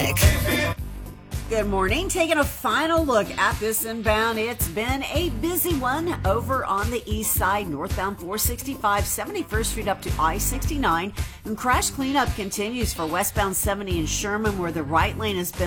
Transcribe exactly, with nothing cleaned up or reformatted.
traffic. Good morning. Taking a final look at this inbound. It's been a busy one over on the east side, northbound four sixty-five, seventy-first Street up to I sixty-nine. And crash cleanup continues for westbound seventy in Sherman, where the right lane has been